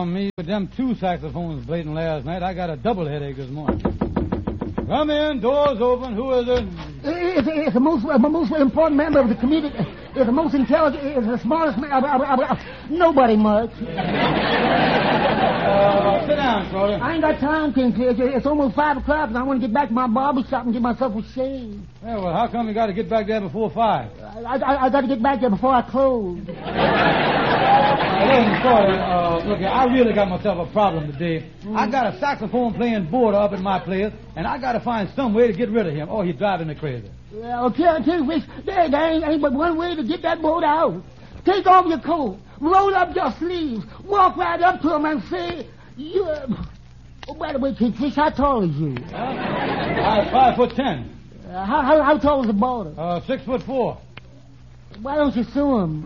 on me with them 2 saxophones blatant last night. I got a double headache this morning. Come in, doors open. Who is it? It's the most important member of the community. It's the most intelligent. It's the smartest man. Nobody much. Sit down, Shorty. I ain't got time, Kingfisher. It's almost 5 o'clock, and I want to get back to my barber shop and get myself a shave. Yeah, well, how come you got to get back there before 5? I got to get back there before I close. Listen, Shorty, look here, I really got myself a problem today. I got a saxophone-playing boarder up at my place, and I got to find some way to get rid of him. Oh, he's driving me crazy. Well, Kingfish, there ain't but one way to get that boat out. Take off your coat, roll up your sleeves, walk right up to him and say, Oh, by the way, Kingfish, how tall is you? I'm 5'10". How tall is the boarder? 6'4". Why don't you sue him?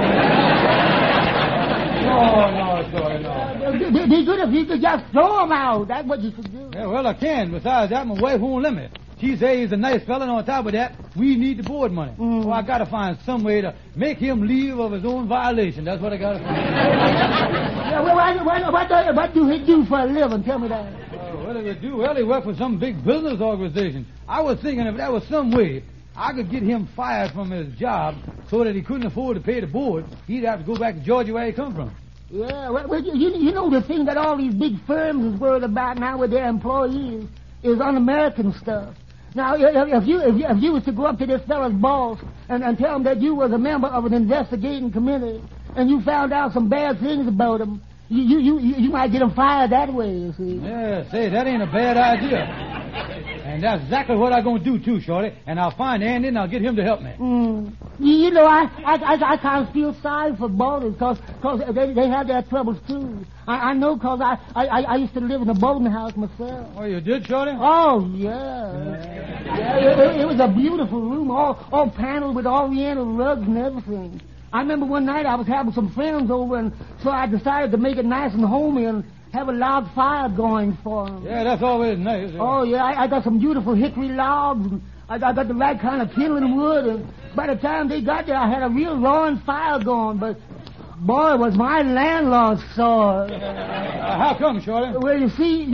No, Shorty, no. It'd be good if you could just throw him out. That's what you should do. Yeah, well, I can. Besides that, my wife won't let me. She says he's a nice fella, and on top of that, we need the board money. So I got to find some way to make him leave of his own violation. That's what I got to find. Yeah, well, what do he do for a living? Tell me that. What do he do? Well, he works for some big business organization. I was thinking if there was some way I could get him fired from his job so that he couldn't afford to pay the board, he'd have to go back to Georgia where he come from. Yeah, well, you know the thing that all these big firms is worried about now with their employees is un-American stuff. Now, if you was to go up to this fella's boss and tell him that you was a member of an investigating committee and you found out some bad things about him, you might get him fired that way, you see. Yeah, say, that ain't a bad idea. And that's exactly what I'm going to do, too, Shorty. And I'll find Andy and I'll get him to help me. You know, I kind of feel sorry for boarders because they have their troubles, too. I know because I used to live in a boarding house myself. Oh, you did, Shorty? Oh, yeah. It was a beautiful room, all paneled with oriental rugs and everything. I remember one night I was having some friends over, and so I decided to make it nice and homey and have a log fire going for them. Yeah, that's always nice. Yeah. Oh, yeah, I got some beautiful hickory logs, and I got the right kind of kindling wood, and by the time they got there, I had a real roaring fire going, but boy, was my landlord sore. How come, Shorty? Well, you see,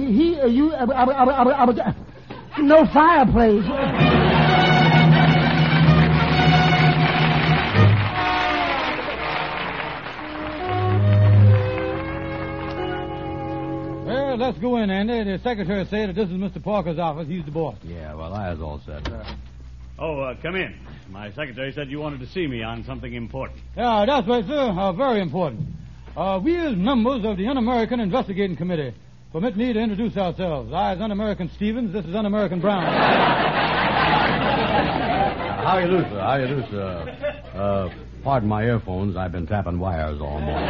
no fireplace. Well, let's go in, Andy. The secretary said that this is Mr. Parker's office. He's the boss. Yeah, well, I was all set. Come in. My secretary said you wanted to see me on something important. Yeah, that's right, sir. Very important. We as members of the Un-American Investigating Committee permit me to introduce ourselves. I is Un-American Stevens. This is Un-American Brown. How you do, sir? How you do, sir? Pardon my earphones. I've been tapping wires all morning.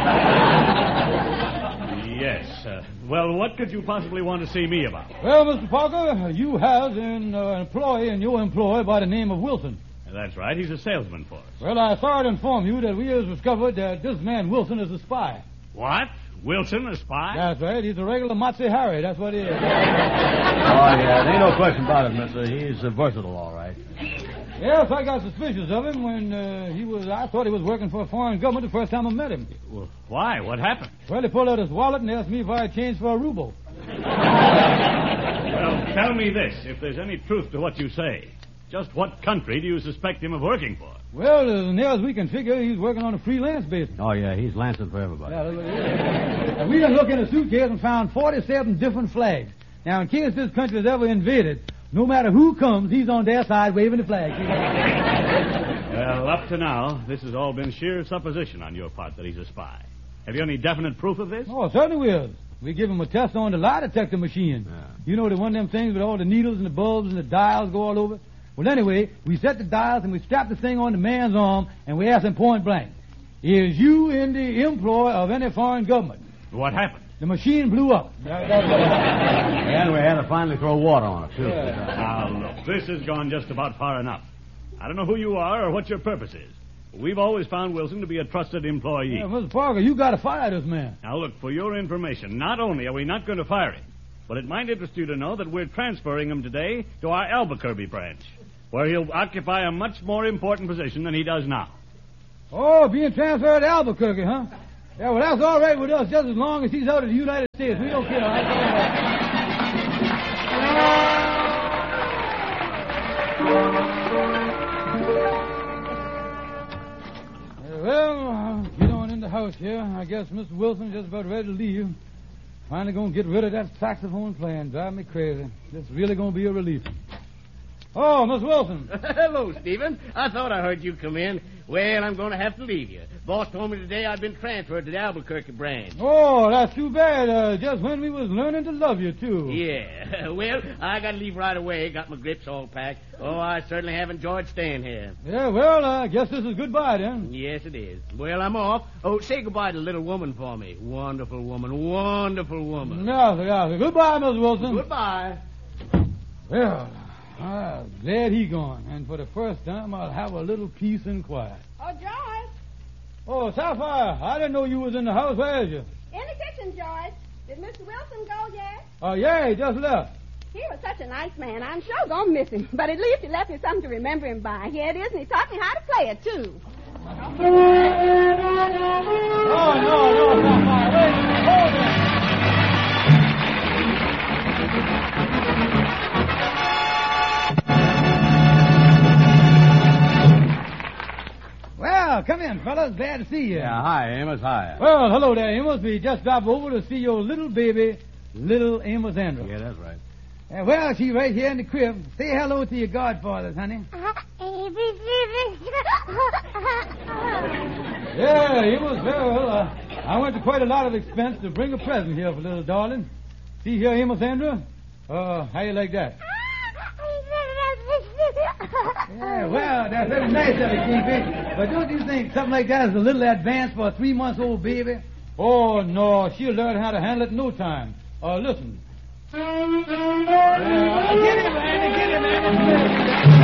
Yes. Well, what could you possibly want to see me about? Well, Mr. Parker, you have an employee in your employ by the name of Wilson. That's right. He's a salesman for us. Well, I thought to inform you that we have discovered that this man Wilson is a spy. What? Wilson, a spy? That's right. He's a regular Motsy Harry. That's what he is. Oh, yeah. There ain't no question about it, mister. He's versatile, all right. Yes, I got suspicious of him when I thought he was working for a foreign government the first time I met him. Well, why? What happened? Well, he pulled out his wallet and asked me if I had changed for a ruble. Well, tell me this. If there's any truth to what you say, just what country do you suspect him of working for? Well, as near as we can figure, he's working on a freelance basis. Oh, yeah. He's lancing for everybody. Yeah, that's what it is. And we done looked in a suitcase and found 47 different flags. Now, in case this country is ever invaded, no matter who comes, he's on their side waving the flag. Well, up to now, this has all been sheer supposition on your part that he's a spy. Have you any definite proof of this? Oh, certainly we is. We give him a test on the lie detector machine. Yeah. You know, the one of them things with all the needles and the bulbs and the dials go all over? Well, anyway, we set the dials and we strap the thing on the man's arm and we ask him point blank, is you in the employ of any foreign government? What happened? The machine blew up. And we had to finally throw water on it, too. Now, look, this has gone just about far enough. I don't know who you are or what your purpose is. We've always found Wilson to be a trusted employee. Yeah, Mr. Parker, you got to fire this man. Now, look, for your information, not only are we not going to fire him, but it might interest you to know that we're transferring him today to our Albuquerque branch, where he'll occupy a much more important position than he does now. Oh, being transferred to Albuquerque, huh? Yeah, well, that's all right with us, just as long as he's out of the United States. We don't care. That's all right. Well, get on in the house here. I guess Mr. Wilson's just about ready to leave. Finally going to get rid of that saxophone playing. Drive me crazy. It's really going to be a relief. Oh, Miss Wilson. Hello, Stephen. I thought I heard you come in. Well, I'm going to have to leave you. Boss told me today I'd been transferred to the Albuquerque branch. Oh, that's too bad. Just when we was learning to love you, too. Yeah. Well, I got to leave right away. Got my grips all packed. Oh, I certainly have enjoyed staying here. Yeah, well, I guess this is goodbye, then. Yes, it is. Well, I'm off. Oh, say goodbye to the little woman for me. Wonderful woman. Wonderful woman. Yeah. Goodbye, Miss Wilson. Goodbye. Well, I'm glad he gone. And for the first time, I'll have a little peace and quiet. Oh, George. Oh, Sapphire, I didn't know you was in the house. Where is you? In the kitchen, George. Did Mr. Wilson go yet? Oh, yeah, he just left. He was such a nice man. I'm sure gonna miss him. But at least he left me something to remember him by. Here it is, and he taught me how to play it, too. Oh, no, Sapphire. Wait a minute. Hold it. Well, come in, fellas. Glad to see you. Yeah, hi, Amos, hi. Well, hello there, Amos. We just dropped over to see your little baby, little Amos Andrew. Yeah, that's right. Well, she's right here in the crib. Say hello to your godfathers, honey. Yeah, Amos, well, I went to quite a lot of expense to bring a present here for little darling. See here, Amos Andrew? How you like that? Yeah, well, that's very nice of you, Kingfish. But don't you think something like that is a little advance for a 3-month-old baby? Oh, no, she'll learn how to handle it in no time. Listen. Get him, Andy, get him, Andy.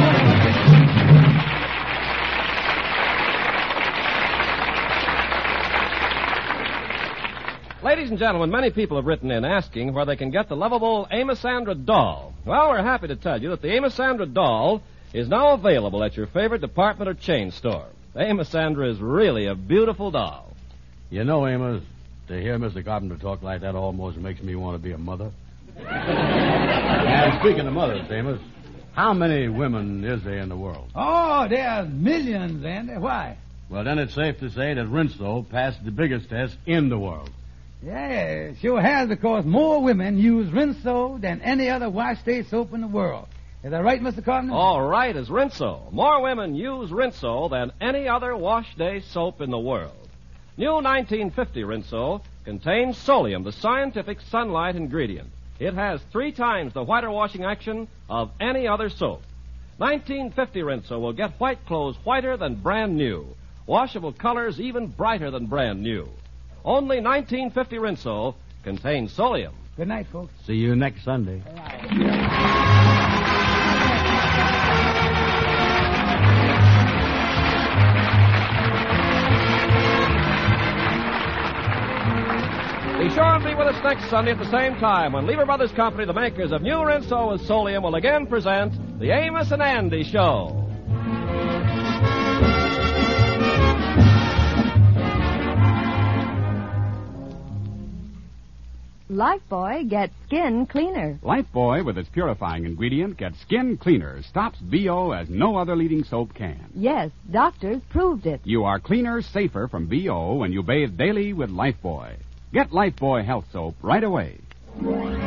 Ladies and gentlemen, many people have written in asking where they can get the lovable Amos Andra doll. Well, we're happy to tell you that the Amos Andra doll is now available at your favorite department or chain store. Amos Andra is really a beautiful doll. You know, Amos, to hear Mr. Carpenter talk like that almost makes me want to be a mother. And speaking of mothers, Amos, how many women is there in the world? Oh, there's millions, Andy. Why? Well, then it's safe to say that Rinso passed the biggest test in the world. Yeah, it sure has, because more women use Rinso than any other wash-day soap in the world. Is that right, Mr. Carpenter? All right, as Rinso. More women use Rinso than any other wash-day soap in the world. New 1950 Rinso contains Solium, the scientific sunlight ingredient. It has 3 times the whiter washing action of any other soap. 1950 Rinso will get white clothes whiter than brand new. Washable colors even brighter than brand new. Only 1950 Rinso contains Solium. Good night, folks. See you next Sunday. Be sure and be with us next Sunday at the same time when Lever Brothers Company, the makers of new Rinso with Solium, will again present the Amos and Andy Show. Lifebuoy gets skin cleaner. Lifebuoy, with its purifying ingredient, gets skin cleaner, stops BO as no other leading soap can. Yes, doctors proved it. You are cleaner, safer from BO when you bathe daily with Lifebuoy. Get Lifebuoy Health Soap right away.